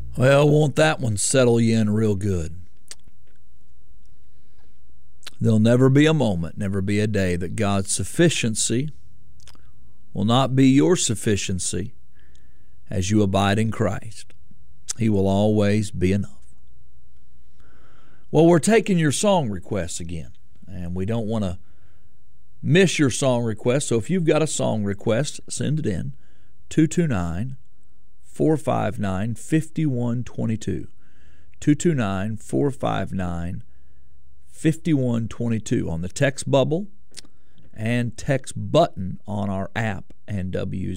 Well, won't that one settle you in real good? There'll never be a moment, never be a day that God's sufficiency will not be your sufficiency as you abide in Christ. He will always be enough. Well, we're taking your song requests again, and we don't want to miss your song request. So if you've got a song request, send it in, 229-459-5122. 229-459-5122 on the text bubble and text button on our app and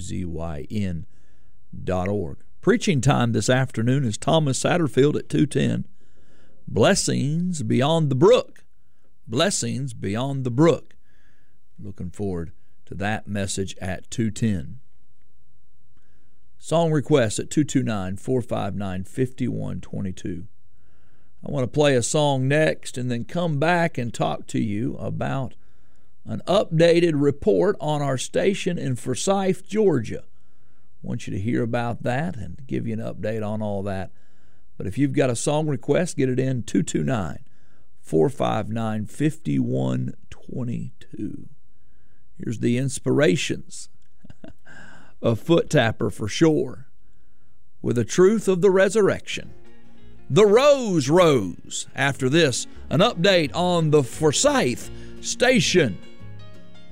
WZYN.org. Preaching time this afternoon is Thomas Satterfield at 2:10. Blessings Beyond the Brook. Blessings Beyond the Brook. Looking forward to that message at 2:10. Song requests at 229-459-5122. I want to play a song next and then come back and talk to you about an updated report on our station in Forsyth, Georgia. I want you to hear about that and give you an update on all that. But if you've got a song request, get it in 229-459-5122. Here's the Inspirations, a foot tapper for sure, with the truth of the resurrection. The Rose Rose. After this, an update on the Forsyth station.